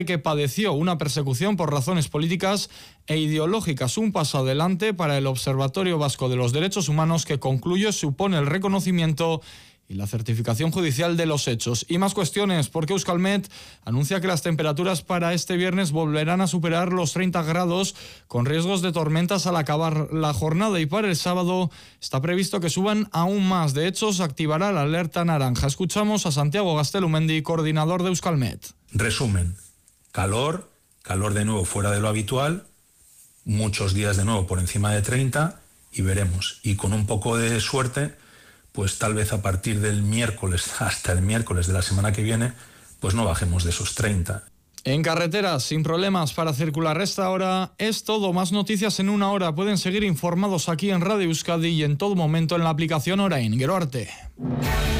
que padeció una persecución por razones políticas e ideológicas. Un paso adelante para el Observatorio Vasco de los Derechos Humanos, que concluye supone el reconocimiento y la certificación judicial de los hechos. Y más cuestiones, porque Euskalmet anuncia que las temperaturas para este viernes volverán a superar los 30 grados, con riesgos de tormentas al acabar la jornada, y para el sábado está previsto que suban aún más. De hecho, se activará la alerta naranja. Escuchamos a Santiago Gastelumendi, coordinador de Euskalmet. Resumen: calor de nuevo fuera de lo habitual, muchos días de nuevo por encima de 30, y veremos. Y con un poco de suerte, pues tal vez a partir del miércoles hasta el miércoles de la semana que viene, pues no bajemos de esos 30. En carreteras, sin problemas para circular esta hora. Es todo. Más noticias en una hora. Pueden seguir informados aquí en Radio Euskadi y en todo momento en la aplicación Orain. Gero arte.